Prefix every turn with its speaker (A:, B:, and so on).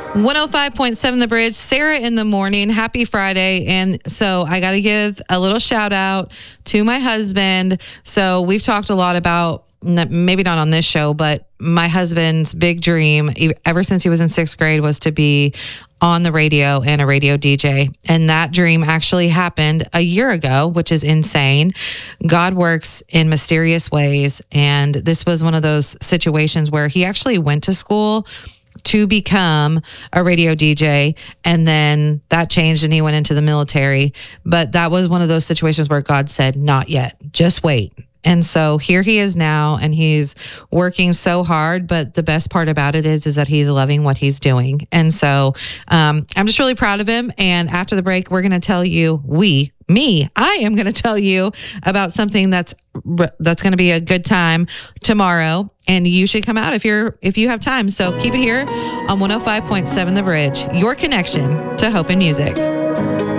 A: 105.7 The Bridge, Sarah in the morning. Happy Friday. And so I got to give a little shout out to my husband. So we've talked a lot about, maybe not on this show, but my husband's big dream ever since he was in 6th grade was to be on the radio and a radio DJ. And that dream actually happened a year ago, which is insane. God works in mysterious ways. And this was one of those situations where he actually went to school to become a radio DJ, and then that changed and he went into the military. But that was one of those situations where God said, not yet, just wait. And so here he is now, and he's working so hard. But the best part about it is that he's loving what he's doing. And so I'm just really proud of him. And after the break, we're going to tell you, I am going to tell you about something that's going to be a good time tomorrow. And you should come out if you have time. So keep it here on 105.7 The Bridge, your connection to hope and music.